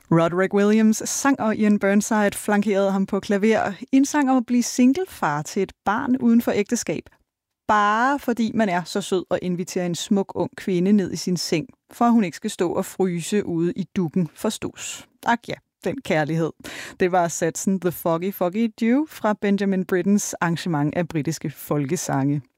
Roderick Williams sang, og Ian Burnside flankerede ham på klaver. En sang om at blive singlefar til et barn uden for ægteskab. Bare fordi man er så sød og inviterer en smuk ung kvinde ned i sin seng, for at hun ikke skal stå og fryse ude i dukken forstås. Ak ja, den kærlighed. Det var satsen The Foggy Foggy Dew fra Benjamin Brittens arrangement af britiske folkesange.